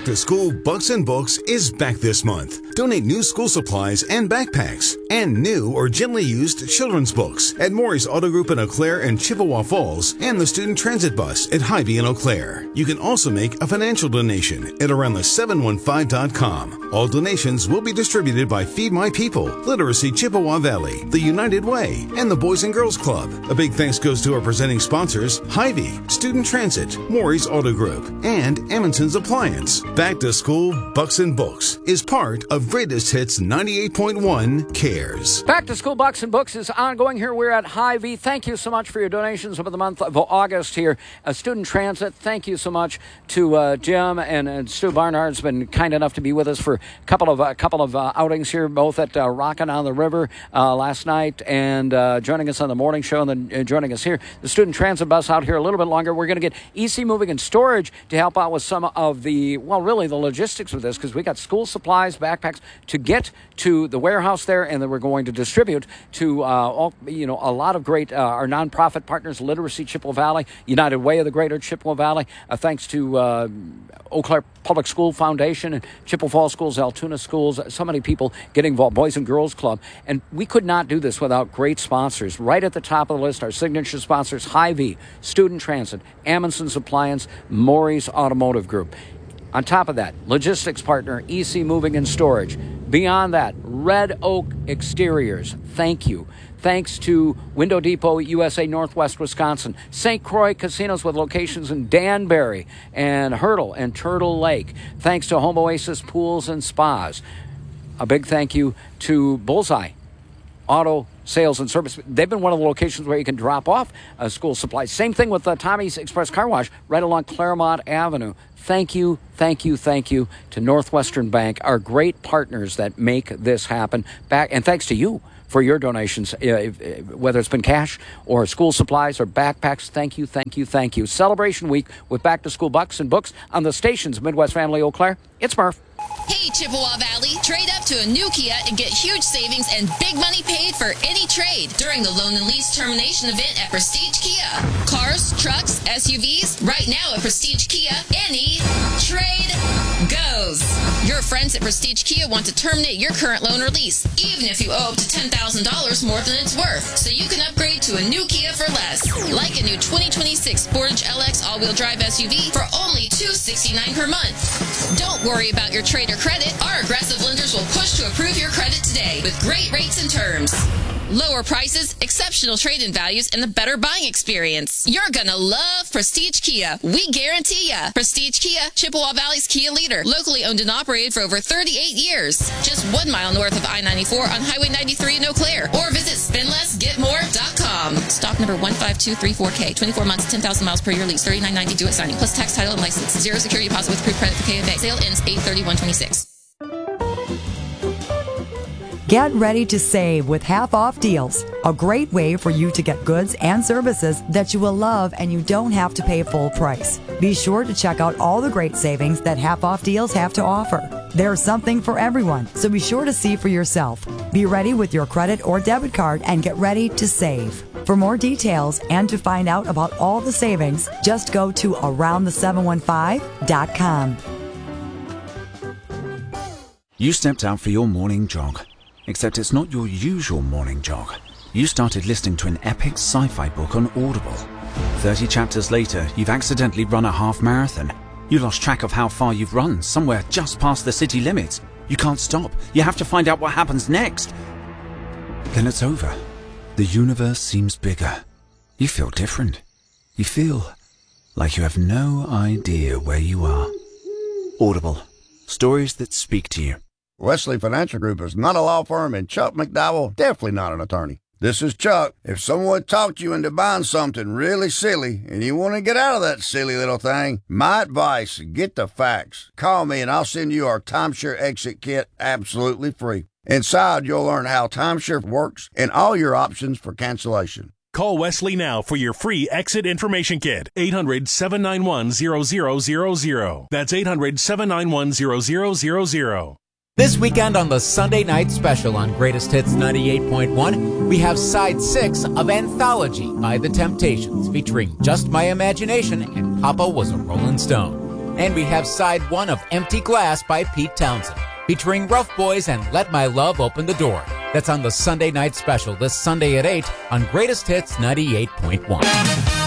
to School Bucks and Books is back this month. Donate new school supplies and backpacks and new or gently used children's books at Maury's Auto Group in Eau Claire and Chippewa Falls and the Student Transit Bus at Hy-Vee in Eau Claire. You can also make a financial donation at aroundthe715.com. All donations will be distributed by Feed My People, Literacy Chippewa Valley, the United Way, and the Boys and Girls Club. A big thanks goes to our presenting sponsors, Hy-Vee, Student Transit, Maury's Auto Group, and Amundsen's Appliance. Back to School Bucks and Books is part of Greatest Hits 98.1 Cares. Back to School Bucks and Books is ongoing here. We're at Hy-Vee. Thank you so much for your donations over the month of August here. Student Transit, thank you so much to Jim and Stu Barnard's been kind enough to be with us for a couple of outings here, both at Rockin' on the River last night and joining us on the morning show and then joining us here. The Student Transit Bus out here a little bit longer. We're going to get EC Moving and Storage to help out with some of the logistics of this, because we got school supplies, backpacks to get to the warehouse there, and then we're going to distribute to a lot of great our nonprofit partners, Literacy Chippewa Valley, United Way of the Greater Chippewa Valley, thanks to Eau Claire Public School Foundation and Chippewa Falls Schools, Altoona Schools, so many people getting involved, Boys and Girls Club. And we could not do this without great sponsors. Right at the top of the list, our signature sponsors, Hy-Vee, Student Transit, Amundsen's Appliance, Maury's Automotive Group. On top of that, logistics partner, EC Moving and Storage. Beyond that, Red Oak Exteriors. Thank you. Thanks to Window Depot USA Northwest Wisconsin, St. Croix Casinos with locations in Danbury and Hurdle and Turtle Lake. Thanks to Home Oasis Pools and Spas. A big thank you to Bullseye Auto Sales and Service. They've been one of the locations where you can drop off school supplies. Same thing with Tommy's Express Car Wash right along Claremont Avenue. Thank you to Northwestern Bank, our great partners that make this happen. And thanks to you for your donations, whether it's been cash or school supplies or backpacks. Thank you. Celebration Week with Back to School Bucks and Books on the stations Midwest Family Eau Claire. It's Murph. Hey, Chippewa Valley, trade up to a new Kia and get huge savings and big money paid for any trade during the loan and lease termination event at Prestige Kia. Cars, trucks, SUVs, right now at Prestige Kia, any trade goes. Your friends at Prestige Kia want to terminate your current loan or lease, even if you owe up to $10,000 more than it's worth, so you can upgrade to a new Kia for less. Like a new 2026 Sportage LX all-wheel drive SUV for only $269 per month. Don't worry about your trade or credit. Our aggressive lenders will push to approve your credit today with great rates and terms. Lower prices, exceptional trade-in values, and the better buying experience. You're gonna love Prestige Kia. We guarantee ya. Prestige Kia, Chippewa Valley's Kia leader. Locally owned and operated for over 38 years. Just 1 mile north of I-94 on Highway 93 in Eau Claire. Or visit spendlessgetmore.com. Stock number 15234K. 24 months, 10,000 miles per year lease. $39.90 due at signing. Plus tax, title, and license. Zero security deposit with approved credit for KFA. Sale ends 8/31/26. Get ready to save with half-off deals. A great way for you to get goods and services that you will love and you don't have to pay full price. Be sure to check out all the great savings that half-off deals have to offer. There's something for everyone, so be sure to see for yourself. Be ready with your credit or debit card and get ready to save. For more details and to find out about all the savings, just go to aroundthe715.com. You stepped out for your morning jog. Except it's not your usual morning jog. You started listening to an epic sci-fi book on Audible. 30 chapters later, you've accidentally run a half marathon. You lost track of how far you've run, somewhere just past the city limits. You can't stop. You have to find out what happens next. Then it's over. The universe seems bigger. You feel different. You feel like you have no idea where you are. Audible. Stories that speak to you. Wesley Financial Group is not a law firm, and Chuck McDowell definitely not an attorney. This is Chuck. If someone talked you into buying something really silly and you want to get out of that silly little thing, my advice, get the facts. Call me and I'll send you our timeshare exit kit absolutely free. Inside, you'll learn how timeshare works and all your options for cancellation. Call Wesley now for your free exit information kit. 800-791-0000. That's 800-791-0000. This weekend on the Sunday Night Special on Greatest Hits 98.1, we have Side 6 of Anthology by The Temptations, featuring Just My Imagination and Papa Was a Rolling Stone. And we have side 1 of Empty Glass by Pete Townsend, featuring Rough Boys and Let My Love Open the Door. That's on the Sunday night special this Sunday at 8 on Greatest Hits 98.1.